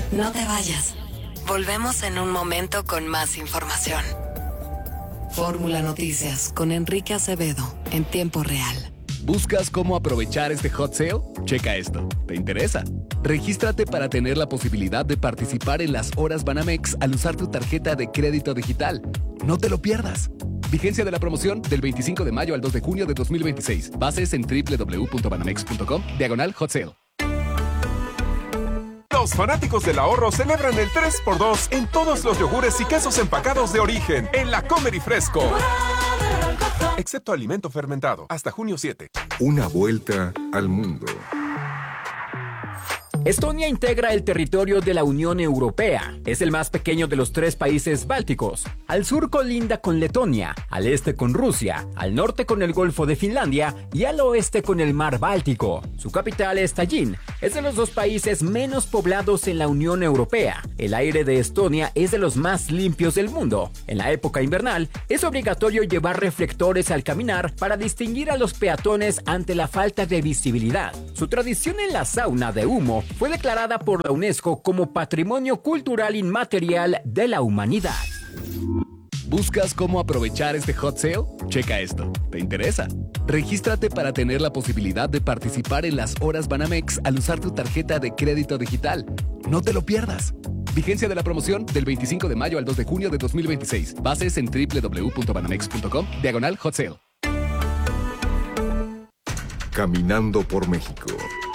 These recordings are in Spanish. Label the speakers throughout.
Speaker 1: No te vayas. Volvemos en un momento con más información. Fórmula Noticias con Enrique Acevedo en tiempo real.
Speaker 2: ¿Buscas cómo aprovechar este hot sale? Checa esto. ¿Te interesa? Regístrate para tener la posibilidad de participar en las horas Banamex al usar tu tarjeta de crédito digital. No te lo pierdas. Vigencia de la promoción del 25 de mayo al 2 de junio de 2026. Bases en www.banamex.com/hot sale.
Speaker 3: Los fanáticos del ahorro celebran el 3x2 en todos los yogures y quesos empacados de origen en la Comer y Fresco. Excepto alimento fermentado, hasta junio 7.
Speaker 4: Una vuelta al mundo.
Speaker 5: Estonia integra el territorio de la Unión Europea. Es el más pequeño de los 3 países bálticos. Al sur colinda con Letonia, al este con Rusia, al norte con el Golfo de Finlandia y al oeste con el Mar Báltico. Su capital es Tallinn. Es de los 2 países menos poblados en la Unión Europea. El aire de Estonia es de los más limpios del mundo. En la época invernal, es obligatorio llevar reflectores al caminar para distinguir a los peatones ante la falta de visibilidad. Su tradición en la sauna de humo fue declarada por la UNESCO como Patrimonio Cultural Inmaterial de la Humanidad.
Speaker 2: ¿Buscas cómo aprovechar este hot sale? Checa esto. ¿Te interesa? Regístrate para tener la posibilidad de participar en las horas Banamex al usar tu tarjeta de crédito digital. No te lo pierdas. Vigencia de la promoción del 25 de mayo al 2 de junio de 2026. Bases en www.banamex.com/hot sale.
Speaker 4: Caminando por México.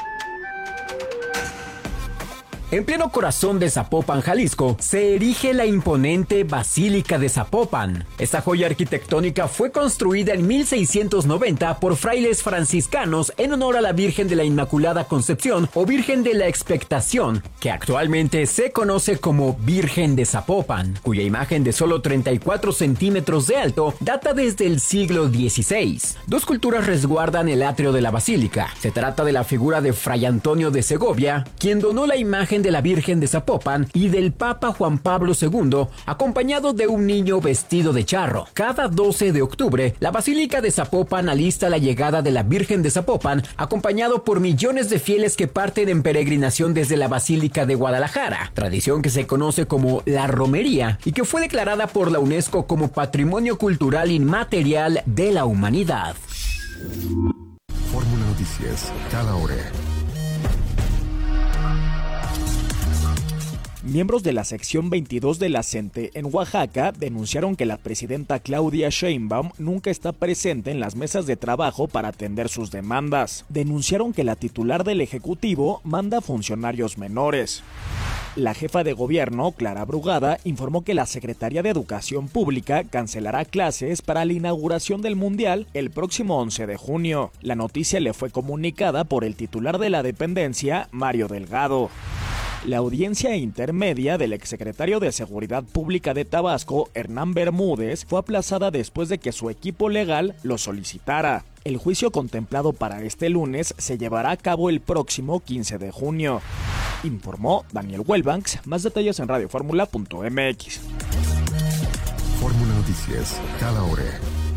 Speaker 5: En pleno corazón de Zapopan, Jalisco, se erige la imponente Basílica de Zapopan. Esta joya arquitectónica fue construida en 1690 por frailes franciscanos en honor a la Virgen de la Inmaculada Concepción o Virgen de la Expectación, que actualmente se conoce como Virgen de Zapopan, cuya imagen de solo 34 centímetros de alto data desde el siglo XVI. 2 esculturas resguardan el atrio de la basílica. Se trata de la figura de Fray Antonio de Segovia, quien donó la imagen de la Virgen de Zapopan, y del Papa Juan Pablo II, acompañado de un niño vestido de charro. Cada 12 de octubre, la Basílica de Zapopan alista la llegada de la Virgen de Zapopan, acompañado por millones de fieles que parten en peregrinación desde la Basílica de Guadalajara, tradición que se conoce como la romería y que fue declarada por la UNESCO como Patrimonio Cultural Inmaterial de la Humanidad.
Speaker 4: Fórmula Noticias, cada hora.
Speaker 6: Miembros de la sección 22 de la CENTE en Oaxaca denunciaron que la presidenta Claudia Sheinbaum nunca está presente en las mesas de trabajo para atender sus demandas. Denunciaron que la titular del Ejecutivo manda funcionarios menores. La jefa de gobierno, Clara Brugada, informó que la Secretaría de Educación Pública cancelará clases para la inauguración del Mundial el próximo 11 de junio. La noticia le fue comunicada por el titular de la dependencia, Mario Delgado. La audiencia intermedia del exsecretario de Seguridad Pública de Tabasco, Hernán Bermúdez, fue aplazada después de que su equipo legal lo solicitara. El juicio contemplado para este lunes se llevará a cabo el próximo 15 de junio. Informó Daniel Welbanks. Más detalles en radioformula.mx.
Speaker 4: Fórmula Noticias, cada hora.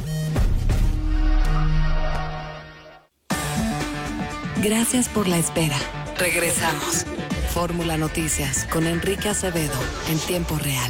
Speaker 1: Gracias por la espera. Regresamos. Fórmula Noticias con Enrique Acevedo en tiempo real.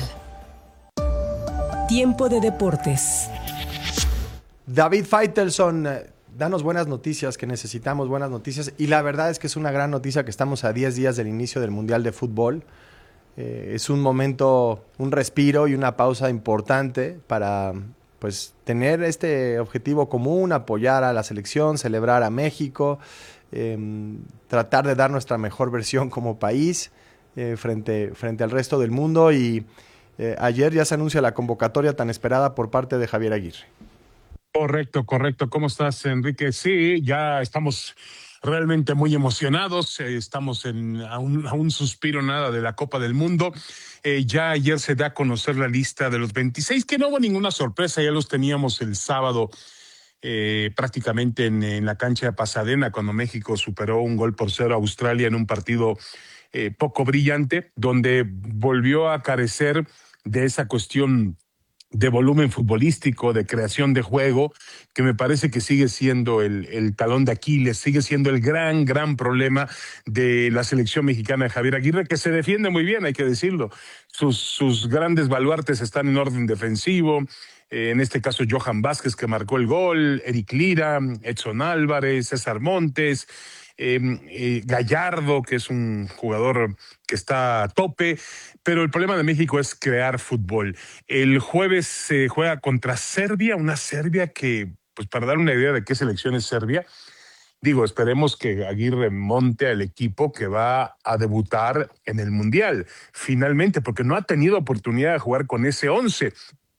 Speaker 7: Tiempo de deportes.
Speaker 8: David Faitelson, danos buenas noticias, que necesitamos buenas noticias. Y la verdad es que es una gran noticia que estamos a 10 días del inicio del Mundial de Fútbol. Es un momento, un respiro y una pausa importante para pues tener este objetivo común, apoyar a la selección, celebrar a México, tratar de dar nuestra mejor versión como país frente al resto del mundo. Y ayer ya se anuncia la convocatoria tan esperada por parte de Javier Aguirre.
Speaker 9: Correcto. ¿Cómo estás, Enrique? Sí, ya estamos realmente muy emocionados. Estamos a un suspiro nada de la Copa del Mundo. Ya ayer se da a conocer la lista de los 26, que no hubo ninguna sorpresa, ya los teníamos el sábado prácticamente en la cancha de Pasadena, cuando México superó 1-0 a Australia en un partido poco brillante, donde volvió a carecer de esa cuestión de volumen futbolístico, de creación de juego, que me parece que sigue siendo el talón de Aquiles, sigue siendo el gran problema de la selección mexicana de Javier Aguirre, que se defiende muy bien, hay que decirlo. Sus grandes baluartes están en orden defensivo, en este caso Johan Vázquez, que marcó el gol, Eric Lira, Edson Álvarez, César Montes, Gallardo, que es un jugador que está a tope, pero el problema de México es crear fútbol. El jueves se juega contra Serbia, una Serbia que, pues para dar una idea de qué selección es Serbia, digo, esperemos que Aguirre monte al equipo que va a debutar en el Mundial, finalmente, porque no ha tenido oportunidad de jugar con ese 11.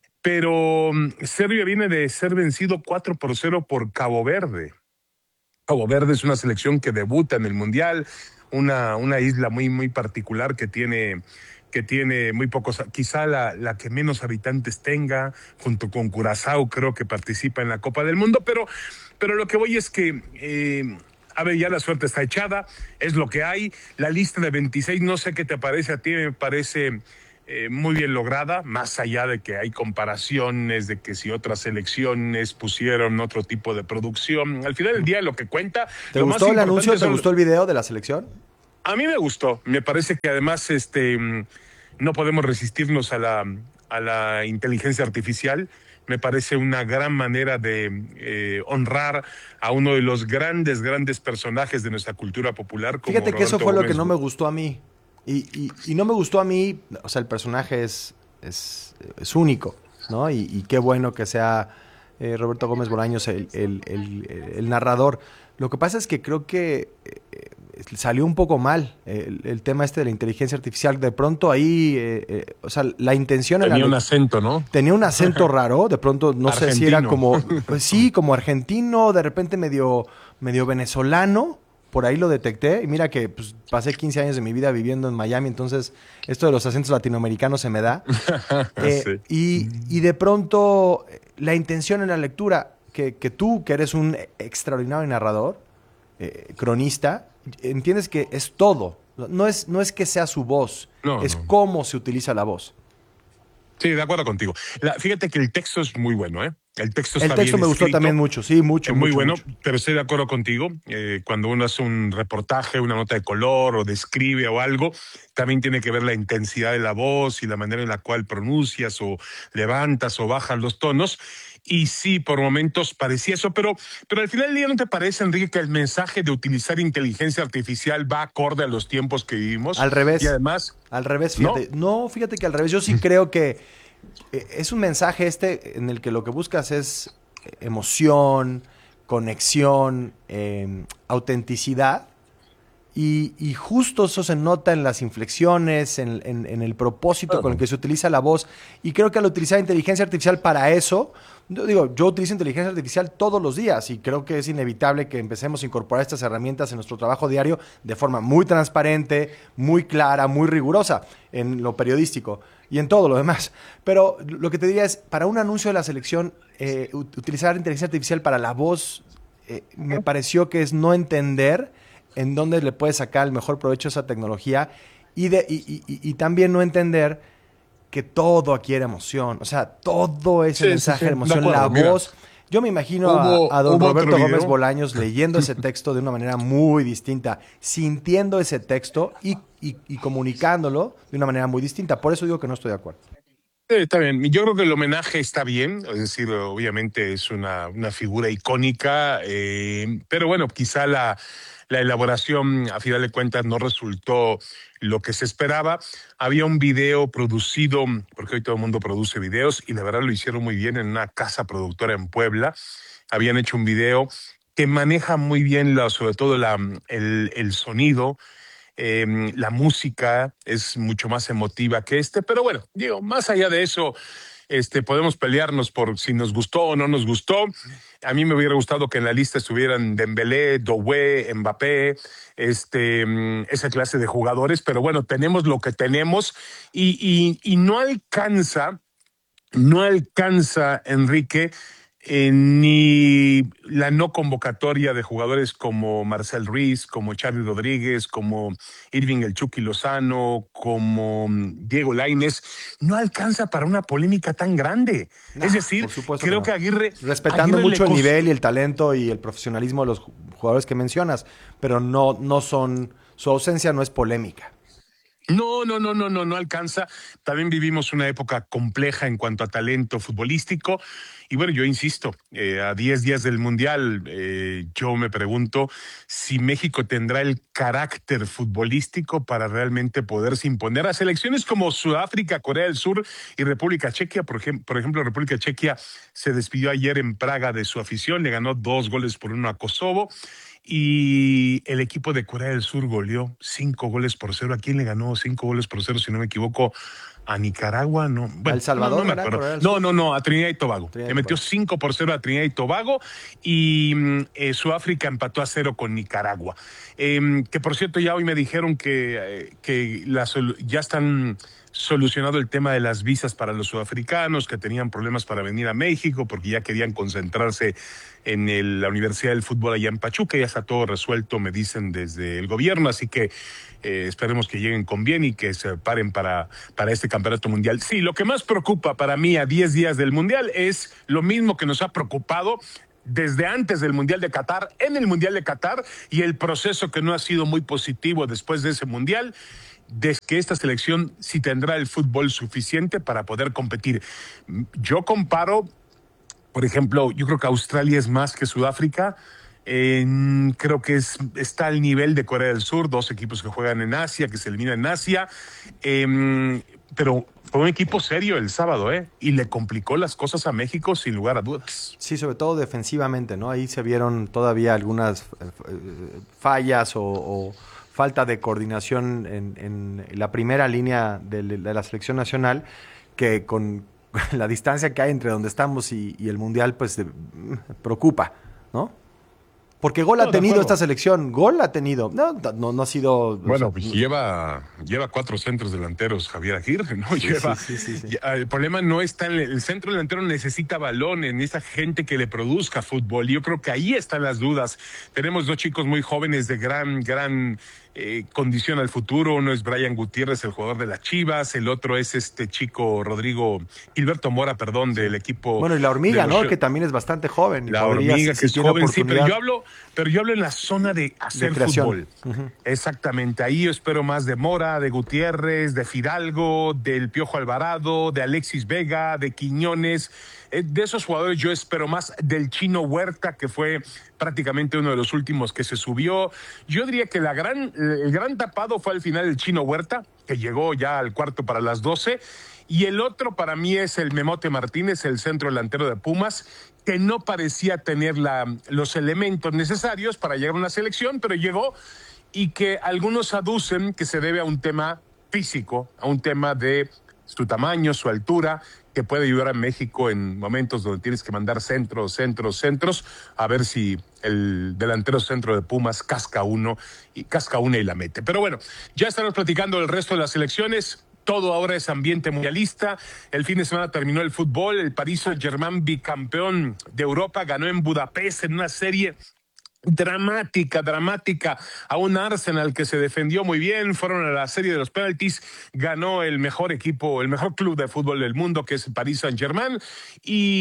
Speaker 9: Pero Serbia viene de ser vencido 4-0 por Cabo Verde. Cabo Verde es una selección que debuta en el Mundial, una isla muy particular que tiene muy pocos, quizá la que menos habitantes tenga, junto con Curazao, creo que participa en la Copa del Mundo, pero lo que voy es que a ver, ya la suerte está echada, es lo que hay. La lista de 26, no sé qué te parece a ti, me parece muy bien lograda, más allá de que hay comparaciones de que si otras selecciones pusieron otro tipo de producción. Al final del día lo que cuenta...
Speaker 8: ¿Te gustó el anuncio? ¿Te gustó el video de la selección?
Speaker 9: A mí me gustó. Me parece que además no podemos resistirnos a la inteligencia artificial. Me parece una gran manera de honrar a uno de los grandes personajes de nuestra cultura popular. Como
Speaker 8: Fíjate que eso fue
Speaker 9: Roberto
Speaker 8: lo que no
Speaker 9: Gómez.
Speaker 8: me gustó a mí. Y no me gustó a mí, o sea, el personaje es único, ¿no? Y qué bueno que sea Roberto Gómez Bolaños el narrador. Lo que pasa es que creo que salió un poco mal el tema de la inteligencia artificial. De pronto ahí, o sea, la intención
Speaker 9: Tenía un acento, ¿no?
Speaker 8: Tenía un acento raro, de pronto no sé si era
Speaker 9: Argentino.
Speaker 8: como, pues sí, como argentino, de repente medio venezolano. Por ahí lo detecté y mira que pues, pasé 15 años de mi vida viviendo en Miami, entonces esto de los acentos latinoamericanos se me da.
Speaker 9: Sí.
Speaker 8: Y de pronto la intención en la lectura, que tú, que eres un extraordinario narrador, cronista, entiendes que es todo. No es que sea su voz, es cómo se utiliza la voz.
Speaker 9: Sí, de acuerdo contigo. Fíjate que el texto es muy bueno, ¿eh? El texto está
Speaker 8: El texto
Speaker 9: bien
Speaker 8: me gustó
Speaker 9: escrito.
Speaker 8: también mucho, sí, mucho.
Speaker 9: Muy
Speaker 8: mucho,
Speaker 9: bueno,
Speaker 8: mucho.
Speaker 9: pero estoy de acuerdo contigo. Cuando uno hace un reportaje, una nota de color o describe o algo, también tiene que ver la intensidad de la voz y la manera en la cual pronuncias o levantas o bajas los tonos. Y sí, por momentos parecía eso, pero al final del día, ¿no te parece, Enrique, que el mensaje de utilizar inteligencia artificial va acorde a los tiempos que vivimos?
Speaker 8: Al revés.
Speaker 9: Y además...
Speaker 8: Al revés, fíjate. No, fíjate que al revés. Yo sí creo que es un mensaje en el que lo que buscas es emoción, conexión, autenticidad. Y justo eso se nota en las inflexiones, en el propósito con el que se utiliza la voz. Y creo que al utilizar inteligencia artificial para eso, yo utilizo inteligencia artificial todos los días y creo que es inevitable que empecemos a incorporar estas herramientas en nuestro trabajo diario de forma muy transparente, muy clara, muy rigurosa en lo periodístico y en todo lo demás. Pero lo que te diría es, para un anuncio de la selección, utilizar inteligencia artificial para la voz me pareció que es no entender en dónde le puedes sacar el mejor provecho a esa tecnología y también no entender que todo adquiere emoción. O sea, todo ese mensaje de emoción,
Speaker 9: de acuerdo,
Speaker 8: la voz. Yo me imagino a don Roberto Gómez Bolaños leyendo ese texto de una manera muy distinta, sintiendo ese texto y comunicándolo de una manera muy distinta. Por eso digo que no estoy de acuerdo.
Speaker 9: Está bien, yo creo que el homenaje está bien, es decir, obviamente es una figura icónica, pero bueno, quizá la elaboración a final de cuentas no resultó lo que se esperaba. Había un video producido, porque hoy todo el mundo produce videos, y la verdad lo hicieron muy bien en una casa productora en Puebla. Habían hecho un video que maneja muy bien sobre todo el sonido. La música es mucho más emotiva que pero bueno, digo, más allá de eso, podemos pelearnos por si nos gustó o no nos gustó. A mí me hubiera gustado que en la lista estuvieran Dembélé, Doué, Mbappé, esa clase de jugadores, pero bueno, tenemos lo que tenemos y no alcanza, Enrique, Ni la no convocatoria de jugadores como Marcel Ruiz, como Charly Rodríguez, como Irving El Chucky Lozano, como Diego Lainez, no alcanza para una polémica tan grande. Es decir, creo que Aguirre...
Speaker 8: Respetando mucho el nivel y el talento y el profesionalismo de los jugadores que mencionas, pero no son... Su ausencia no es polémica.
Speaker 9: No alcanza. También vivimos una época compleja en cuanto a talento futbolístico. Y bueno, yo insisto, a 10 días del Mundial, yo me pregunto si México tendrá el carácter futbolístico para realmente poderse imponer a selecciones como Sudáfrica, Corea del Sur y República Chequia. Por ejemplo, República Chequia se despidió ayer en Praga de su afición, le ganó 2-1 a Kosovo. Y el equipo de Corea del Sur goleó 5-0. ¿A quién le ganó 5-0, si no me equivoco? ¿A Nicaragua? No. Bueno,
Speaker 8: ¿El Salvador?
Speaker 9: No me acuerdo. No, a Trinidad y Tobago. Le metió 5-0 a Trinidad y Tobago y Sudáfrica empató a 0 con Nicaragua. Que por cierto, ya hoy me dijeron que ya están solucionado el tema de las visas para los sudafricanos que tenían problemas para venir a México porque ya querían concentrarse en la Universidad del Fútbol allá en Pachuca. Ya está todo resuelto, me dicen desde el gobierno, así que esperemos que lleguen con bien y que se paren para este campeonato mundial. Sí, lo que más preocupa para mí a 10 días del mundial es lo mismo que nos ha preocupado desde antes del Mundial de Qatar, en el Mundial de Qatar, y el proceso que no ha sido muy positivo después de ese Mundial, de que esta selección sí tendrá el fútbol suficiente para poder competir. Yo comparo, por ejemplo, yo creo que Australia es más que Sudáfrica. Creo que está al nivel de Corea del Sur, 2 equipos que juegan en Asia, que se eliminan en Asia. Pero fue un equipo serio el sábado, y le complicó las cosas a México sin lugar a dudas.
Speaker 8: Sí, sobre todo defensivamente, ¿no? Ahí se vieron todavía algunas fallas o falta de coordinación en la primera línea de la selección nacional, que con la distancia que hay entre donde estamos y el Mundial, pues preocupa, ¿no? Porque gol ha tenido esta selección, gol ha tenido, no ha sido...
Speaker 9: Bueno, pues lleva 4 centros delanteros Javier Aguirre, ¿no? Sí. El problema no está en el centro delantero, necesita balones, necesita gente que le produzca fútbol. Yo creo que ahí están las dudas. Tenemos 2 chicos muy jóvenes de gran condición al futuro. Uno es Brian Gutiérrez, el jugador de las Chivas, el otro es este chico Gilberto Mora, del equipo...
Speaker 8: Bueno, y la hormiga, ¿no? Que también es bastante joven.
Speaker 9: La hormiga, que es joven, sí, pero yo hablo en la zona de hacer fútbol. Uh-huh. Exactamente, ahí yo espero más de Mora, de Gutiérrez, de Fidalgo, del Piojo Alvarado, de Alexis Vega, de Quiñones. De esos jugadores yo espero más, del Chino Huerta, que fue prácticamente uno de los últimos que se subió. Yo diría que el gran tapado fue al final el Chino Huerta, que llegó ya al cuarto para las 12, y el otro para mí es el Memote Martínez, el centro delantero de Pumas, que no parecía tener los elementos necesarios para llegar a una selección, pero llegó, y que algunos aducen que se debe a un tema físico, a un tema de su tamaño, su altura, que puede ayudar a México en momentos donde tienes que mandar centros, a ver si el delantero centro de Pumas casca una y la mete. Pero bueno, ya estaremos platicando del resto de las selecciones. Todo ahora es ambiente mundialista. El fin de semana terminó el fútbol. El Paris Saint-Germain, bicampeón de Europa, ganó en Budapest en una serie dramática a un Arsenal que se defendió muy bien. Fueron a la serie de los penaltis, ganó el mejor club de fútbol del mundo, que es el Paris Saint-Germain. Y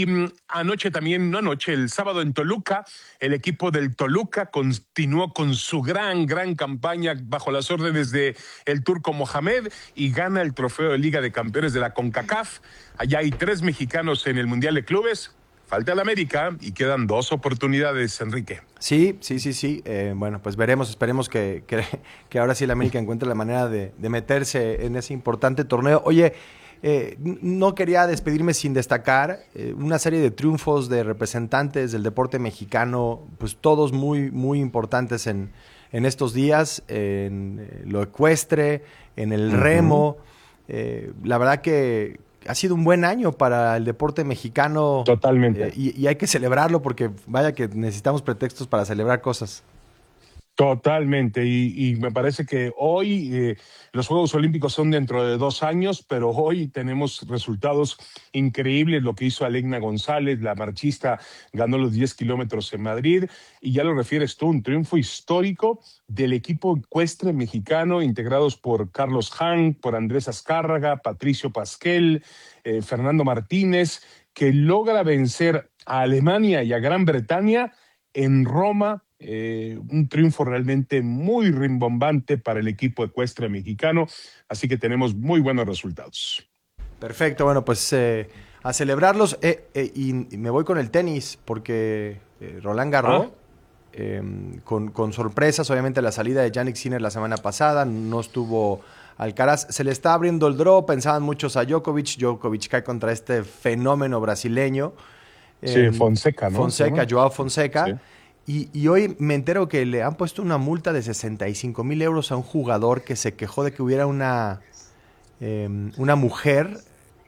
Speaker 9: el sábado en Toluca, el equipo del Toluca continuó con su gran campaña bajo las órdenes de el turco Mohamed y gana el trofeo de Liga de Campeones de la CONCACAF. Allá hay 3 mexicanos en el Mundial de Clubes. Falta el América y quedan 2 oportunidades, Enrique.
Speaker 8: Sí. Bueno, pues esperemos que ahora sí el América encuentre la manera de meterse en ese importante torneo. Oye, no quería despedirme sin destacar una serie de triunfos de representantes del deporte mexicano, pues todos muy, muy importantes en estos días, en lo ecuestre, en el remo. La verdad que ha sido un buen año para el deporte mexicano.
Speaker 9: Totalmente.
Speaker 8: Y hay que celebrarlo porque vaya que necesitamos pretextos para celebrar cosas.
Speaker 9: Totalmente, y me parece que hoy los Juegos Olímpicos son dentro de 2 años, pero hoy tenemos resultados increíbles. Lo que hizo Alegna González, la marchista, ganó los 10 kilómetros en Madrid, y ya lo refieres tú, un triunfo histórico del equipo ecuestre mexicano, integrados por Carlos Han, por Andrés Azcárraga, Patricio Pasquel, Fernando Martínez, que logra vencer a Alemania y a Gran Bretaña en Roma. Un triunfo realmente muy rimbombante para el equipo ecuestre mexicano, así que tenemos muy buenos resultados.
Speaker 8: Perfecto, bueno, pues a celebrarlos, y me voy con el tenis, porque Roland Garros, con sorpresas, obviamente la salida de Jannik Sinner la semana pasada, no estuvo Alcaraz, se le está abriendo el draw, pensaban muchos a Djokovic cae contra este fenómeno brasileño.
Speaker 9: Sí, Fonseca, ¿no?
Speaker 8: Joao Fonseca.
Speaker 9: Sí.
Speaker 8: Y hoy me entero que le han puesto una multa de 65,000 euros a un jugador que se quejó de que hubiera una mujer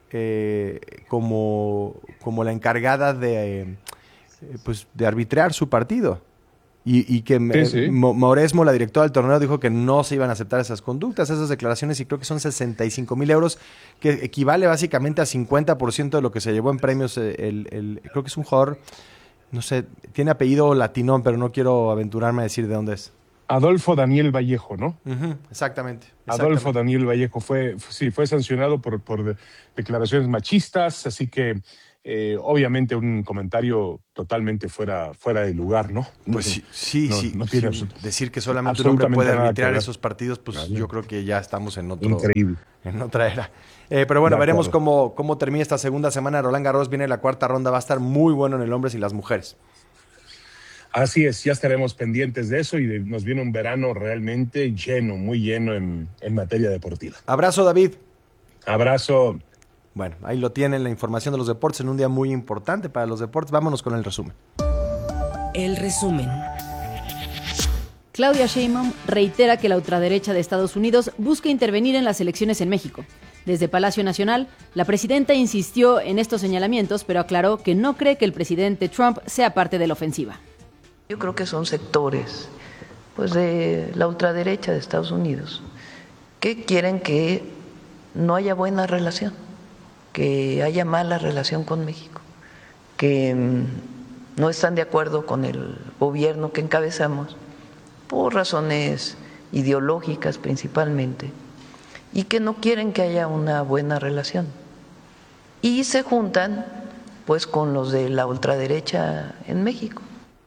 Speaker 8: como la encargada de arbitrar su partido. Y que Mauresmo, la directora del torneo, dijo que no se iban a aceptar esas conductas, esas declaraciones, y creo que son 65,000 euros, que equivale básicamente a 50% de lo que se llevó en premios. Creo que es un jugador, no sé, tiene apellido latinón, pero no quiero aventurarme a decir de dónde es.
Speaker 9: Adolfo Daniel Vallejo, ¿no?
Speaker 8: Exactamente.
Speaker 9: Adolfo Daniel Vallejo fue sancionado por declaraciones machistas, así que obviamente un comentario totalmente fuera de lugar, ¿no?
Speaker 8: Pues sí.
Speaker 9: No tiene
Speaker 8: decir que solamente un hombre puede arbitrar esos partidos, pues yo creo que ya estamos en otra era. Pero bueno, veremos cómo termina esta segunda semana de Roland Garros. Viene la cuarta ronda, va a estar muy bueno en el hombres y las mujeres.
Speaker 9: Así es, ya estaremos pendientes de eso, y nos viene un verano realmente lleno, muy lleno en materia deportiva.
Speaker 8: Abrazo, David.
Speaker 9: Abrazo.
Speaker 8: Bueno, ahí lo tienen, la información de los deportes en un día muy importante para los deportes. Vámonos con el resumen.
Speaker 7: El resumen.
Speaker 10: Claudia Sheinbaum reitera que la ultraderecha de Estados Unidos busca intervenir en las elecciones en México. Desde Palacio Nacional, la presidenta insistió en estos señalamientos, pero aclaró que no cree que el presidente Trump sea parte de la ofensiva.
Speaker 11: Yo creo que son sectores de la ultraderecha de Estados Unidos que quieren que no haya buena relación, que haya mala relación con México, que no están de acuerdo con el gobierno que encabezamos por razones ideológicas principalmente, y que no quieren que haya una buena relación. Y se juntan con los de la ultraderecha en México.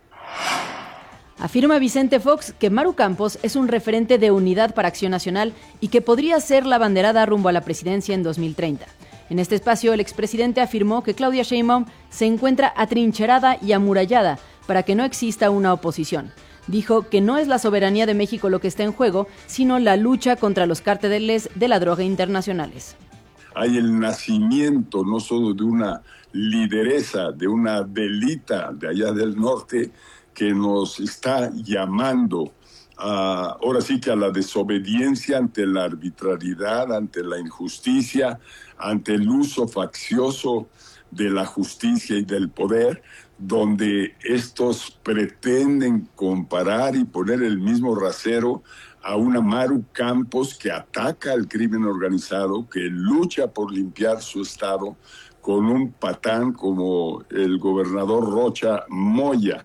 Speaker 10: Afirma Vicente Fox que Maru Campos es un referente de unidad para Acción Nacional y que podría ser la abanderada rumbo a la presidencia en 2030. En este espacio, el expresidente afirmó que Claudia Sheinbaum se encuentra atrincherada y amurallada para que no exista una oposición. Dijo que no es la soberanía de México lo que está en juego, sino la lucha contra los cárteles de la droga internacionales.
Speaker 12: Hay el nacimiento no solo de una lideresa, de una delita de allá del norte, que nos está llamando ahora sí que a la desobediencia ante la arbitrariedad, ante la injusticia, ante el uso faccioso de la justicia y del poder, donde estos pretenden comparar y poner el mismo rasero a una Maru Campos que ataca al crimen organizado, que lucha por limpiar su estado, con un patán como el gobernador Rocha Moya.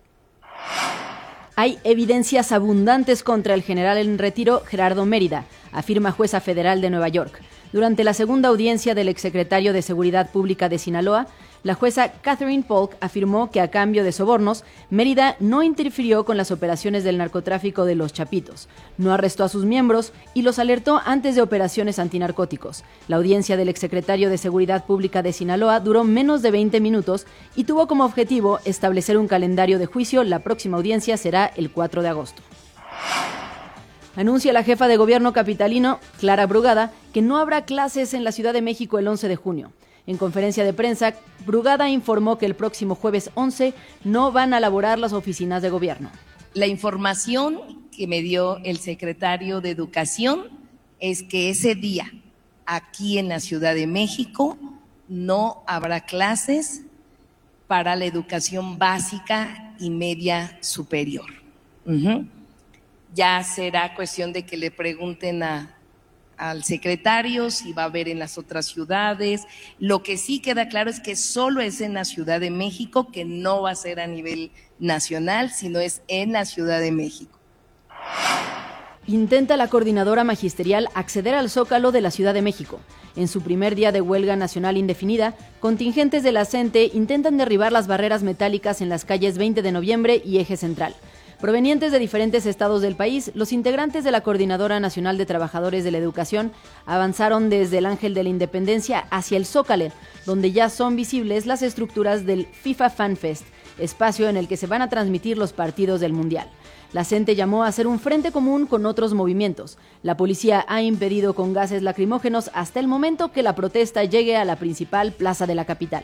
Speaker 10: Hay evidencias abundantes contra el general en retiro Gerardo Mérida, afirma jueza federal de Nueva York. Durante la segunda audiencia del exsecretario de Seguridad Pública de Sinaloa, la jueza Catherine Polk afirmó que a cambio de sobornos, Mérida no interfirió con las operaciones del narcotráfico de Los Chapitos, no arrestó a sus miembros y los alertó antes de operaciones antinarcóticos. La audiencia del exsecretario de Seguridad Pública de Sinaloa duró menos de 20 minutos y tuvo como objetivo establecer un calendario de juicio. La próxima audiencia será el 4 de agosto. Anuncia la jefa de gobierno capitalino, Clara Brugada, que no habrá clases en la Ciudad de México el 11 de junio. En conferencia de prensa, Brugada informó que el próximo jueves 11 no van a laborar las oficinas de gobierno.
Speaker 13: La información que me dio el secretario de Educación es que ese día, aquí en la Ciudad de México, no habrá clases para la educación básica y media superior. Ya será cuestión de que le pregunten al secretario si va a haber en las otras ciudades. Lo que sí queda claro es que solo es en la Ciudad de México, que no va a ser a nivel nacional, sino es en la Ciudad de México.
Speaker 10: Intenta la coordinadora magisterial acceder al Zócalo de la Ciudad de México. En su primer día de huelga nacional indefinida, contingentes de la CENTE intentan derribar las barreras metálicas en las calles 20 de noviembre y Eje Central. Provenientes de diferentes estados del país, los integrantes de la Coordinadora Nacional de Trabajadores de la Educación avanzaron desde el Ángel de la Independencia hacia el Zócalo, donde ya son visibles las estructuras del FIFA Fan Fest, espacio en el que se van a transmitir los partidos del Mundial. La CENTE llamó a hacer un frente común con otros movimientos. La policía ha impedido con gases lacrimógenos hasta el momento que la protesta llegue a la principal plaza de la capital.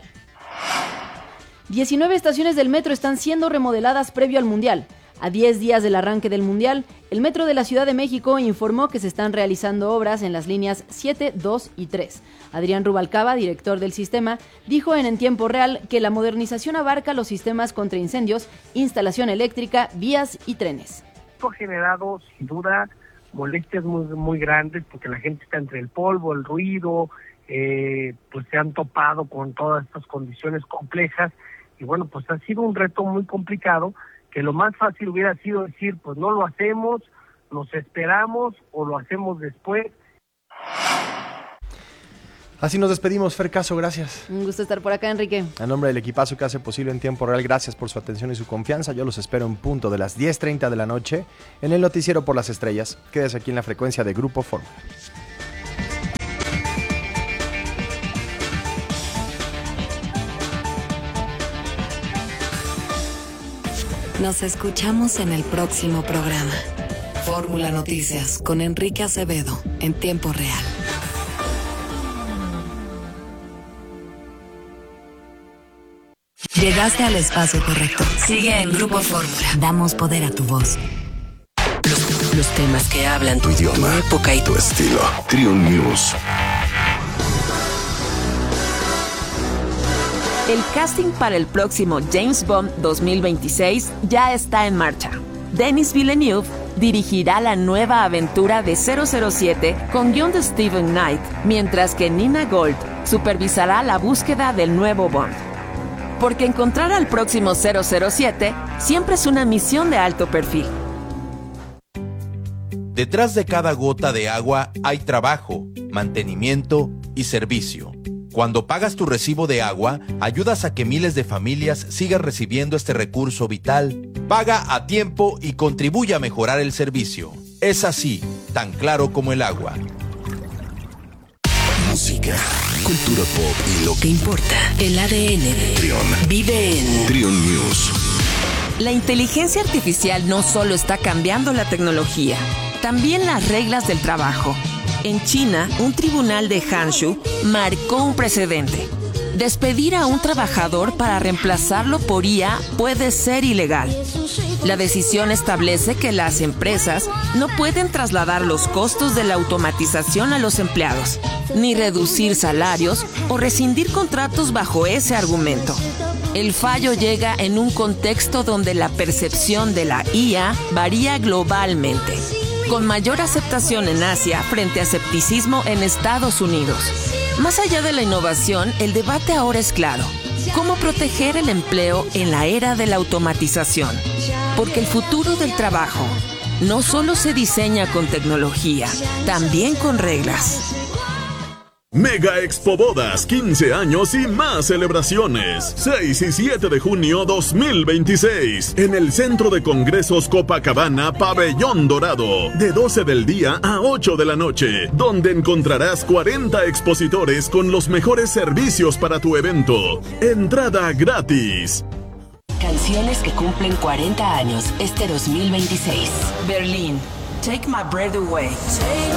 Speaker 10: 19 estaciones del metro están siendo remodeladas previo al Mundial. A 10 días del arranque del Mundial, el Metro de la Ciudad de México informó que se están realizando obras en las líneas 7, 2 y 3. Adrián Rubalcaba, director del sistema, dijo en Tiempo Real que la modernización abarca los sistemas contra incendios, instalación eléctrica, vías y trenes.
Speaker 14: Esto ha generado, sin duda, molestias muy grandes porque la gente está entre el polvo, el ruido, pues se han topado con todas estas condiciones complejas y bueno, pues ha sido un reto muy complicado, que lo más fácil hubiera sido decir, pues no lo hacemos, nos esperamos o lo hacemos después.
Speaker 8: Así nos despedimos, Fer Caso, gracias.
Speaker 10: Un gusto estar por acá, Enrique.
Speaker 8: A nombre del equipazo que hace posible En Tiempo Real, gracias por su atención y su confianza. Yo los espero en punto de las 10:30 de la noche en el Noticiero por las Estrellas. Quédese aquí en la frecuencia de Grupo Fórmula.
Speaker 1: Nos escuchamos en el próximo programa. Fórmula Noticias con Enrique Acevedo en Tiempo Real. Llegaste al espacio correcto. Sigue en Grupo Fórmula. Damos poder a tu voz.
Speaker 7: Los temas que hablan tu idioma, tu época y tu estilo.
Speaker 4: Trion News.
Speaker 15: El casting para el próximo James Bond 2026 ya está en marcha. Denis Villeneuve dirigirá la nueva aventura de 007 con guión de Stephen Knight, mientras que Nina Gold supervisará la búsqueda del nuevo Bond. Porque encontrar al próximo 007 siempre es una misión de alto perfil.
Speaker 16: Detrás de cada gota de agua hay trabajo, mantenimiento y servicio. Cuando pagas tu recibo de agua, ayudas a que miles de familias sigan recibiendo este recurso vital. Paga a tiempo y contribuye a mejorar el servicio. Es así, tan claro como el agua.
Speaker 7: Música, cultura pop y lo que importa. El ADN Trion vive en
Speaker 4: Trion News.
Speaker 15: La inteligencia artificial no solo está cambiando la tecnología, también las reglas del trabajo. En China, un tribunal de Hangzhou marcó un precedente. Despedir a un trabajador para reemplazarlo por IA puede ser ilegal. La decisión establece que las empresas no pueden trasladar los costos de la automatización a los empleados, ni reducir salarios o rescindir contratos bajo ese argumento. El fallo llega en un contexto donde la percepción de la IA varía globalmente, con mayor aceptación en Asia frente a escepticismo en Estados Unidos. Más allá de la innovación, el debate ahora es claro: ¿cómo proteger el empleo en la era de la automatización? Porque el futuro del trabajo no solo se diseña con tecnología, también con reglas.
Speaker 17: Mega Expo Bodas, 15 años y más celebraciones. 6 y 7 de junio 2026. En el Centro de Congresos Copacabana, Pabellón Dorado. De 12 del día a 8 de la noche. Donde encontrarás 40 expositores con los mejores servicios para tu evento. Entrada gratis.
Speaker 7: Canciones que cumplen 40 años este 2026.
Speaker 15: Berlín, Take My Breath Away.